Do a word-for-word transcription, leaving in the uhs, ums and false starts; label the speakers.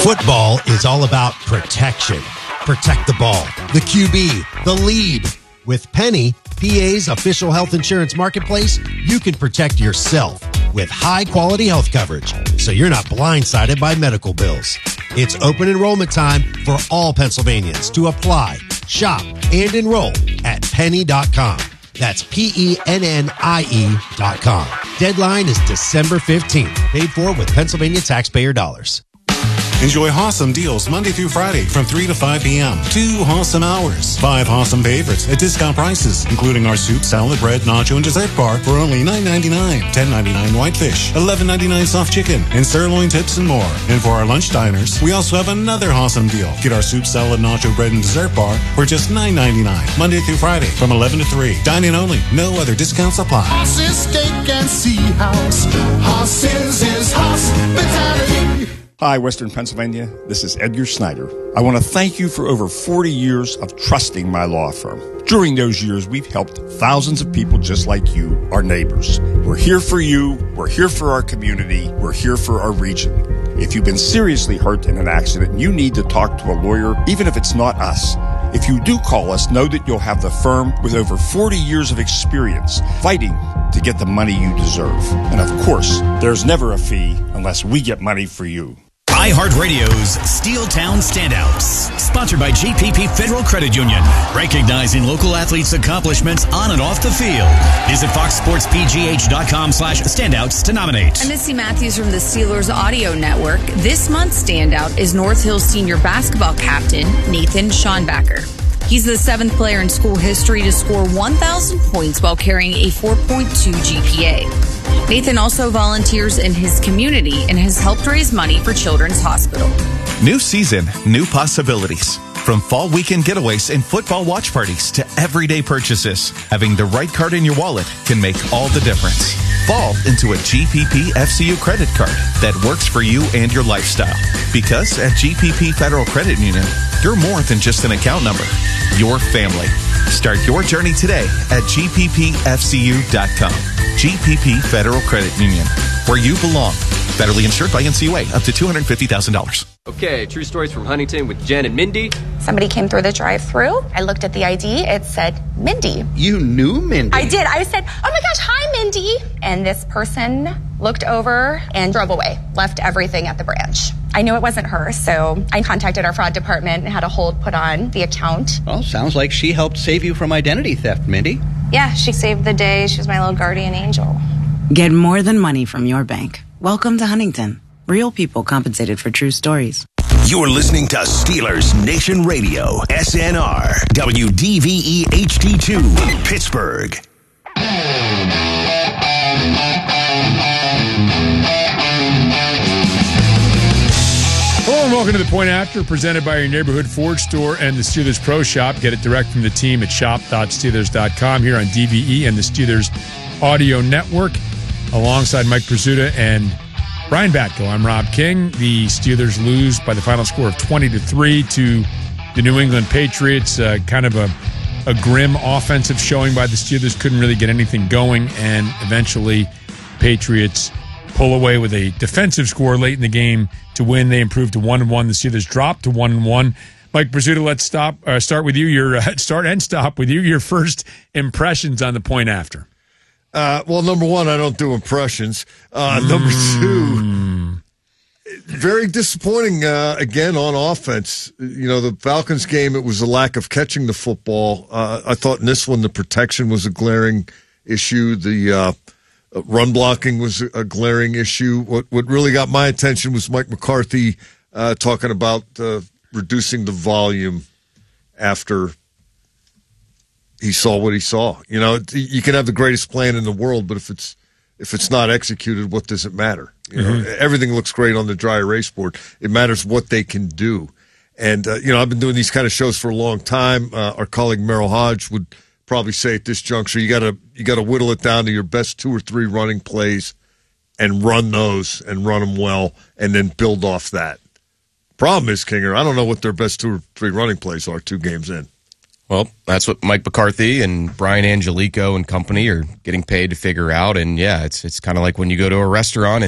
Speaker 1: Football is all about protection. Protect the ball, the Q B, the lead. With Penny, P A's official health insurance marketplace, you can protect yourself with high-quality health coverage, so you're not blindsided by medical bills. It's open enrollment time for all Pennsylvanians to apply, shop, and enroll at penny dot com. That's P E N N I E dot com. Deadline is December fifteenth. Paid for with Pennsylvania taxpayer dollars.
Speaker 2: Enjoy awesome deals Monday through Friday from three to five p.m. Two awesome hours. Five awesome favorites at discount prices, including our soup, salad, bread, nacho, and dessert bar for only nine ninety-nine, ten ninety-nine whitefish, eleven ninety-nine soft chicken, and sirloin tips and more. And for our lunch diners, we also have another awesome deal. Get our soup, salad, nacho, bread, and dessert bar for just nine ninety-nine, Monday through Friday from eleven to three. Dine-in only. No other discounts apply.
Speaker 3: Horses, steak, and sea house. Horses is hospitality.
Speaker 4: Hi, Western Pennsylvania. This is Edgar Snyder. I want to thank you for over forty years of trusting my law firm. During those years, we've helped thousands of people just like you, our neighbors. We're here for you. We're here for our community. We're here for our region. If you've been seriously hurt in an accident and you need to talk to a lawyer, even if it's not us, if you do call us, know that you'll have the firm with over forty years of experience fighting to get the money you deserve. And of course, there's never a fee unless we get money for you.
Speaker 5: iHeartRadio's Steeltown Standouts, sponsored by G P P Federal Credit Union, recognizing local athletes' accomplishments on and off the field. Visit fox sports p g h dot com slash standouts to nominate.
Speaker 6: I'm Missy Matthews from the Steelers Audio Network. This month's standout is North Hills senior basketball captain Nathan Schonbacher. He's the seventh player in school history to score one thousand points while carrying a four point two G P A. Nathan also volunteers in his community and has helped raise money for Children's Hospital.
Speaker 7: New season, new possibilities. From fall weekend getaways and football watch parties to everyday purchases, having the right card in your wallet can make all the difference. Fall into a G P P F C U credit card that works for you and your lifestyle. Because at G P P Federal Credit Union, you're more than just an account number. Your family. Start your journey today at g p p f c u dot com. G P P Federal Credit Union, where you belong. Federally insured by N C U A, up to two hundred fifty thousand dollars.
Speaker 8: Okay, true stories from Huntington with Jen and Mindy.
Speaker 9: Somebody came through the drive-thru. I looked at the I D. It said Mindy.
Speaker 10: You knew Mindy?
Speaker 9: I did. I said, oh my gosh, hi, Mindy. And this person looked over and drove away, left everything at the branch. I knew it wasn't her, so I contacted our fraud department and had a hold put on the account.
Speaker 10: Well, sounds like she helped save you from identity theft, Mindy.
Speaker 9: Yeah, she saved the day. She was my little guardian angel.
Speaker 11: Get more than money from your bank. Welcome to Huntington. Real people compensated for true stories.
Speaker 12: You're listening to Steelers Nation Radio, S N R, W D V E H D two, Pittsburgh.
Speaker 13: Hello and welcome to The Point After, presented by your neighborhood Ford store and the Steelers Pro Shop. Get it direct from the team at shop dot steelers dot com here on D V E and the Steelers Audio Network, alongside Mike Pizzuta and Brian Batko. I'm Rob King. The Steelers lose by the final score of twenty to three to the New England Patriots. Uh, kind of a, a grim offensive showing by the Steelers. Couldn't really get anything going, and eventually Patriots pull away with a defensive score late in the game to win. They improved to one and one. The Steelers dropped to one and one. Mike Pizzuta, let's stop. Uh, start with you. Your uh, start and stop with you. Your first impressions on The Point After.
Speaker 14: Uh, well, number one, I don't do impressions. Uh, mm. Number two, very disappointing uh, again on offense. You know, the Falcons game, it was a lack of catching the football. Uh, I thought in this one, the protection was a glaring issue. The uh, run blocking was a glaring issue. What what really got my attention was Mike McCarthy uh, talking about uh, reducing the volume after he saw what he saw. You know, you can have the greatest plan in the world, but if it's if it's not executed, what does it matter? You know, mm-hmm. Everything looks great on the dry erase board. It matters what they can do. And, uh, you know, I've been doing these kind of shows for a long time. Uh, our colleague Merrill Hodge would probably say at this juncture, you gotta you gotta whittle it down to your best two or three running plays and run those and run them well and then build off that. Problem is, Kinger, I don't know what their best two or three running plays are two games in.
Speaker 15: Well, that's what Mike McCarthy and Brian Angelico and company are getting paid to figure out. And, yeah, it's it's kind of like when you go to a restaurant and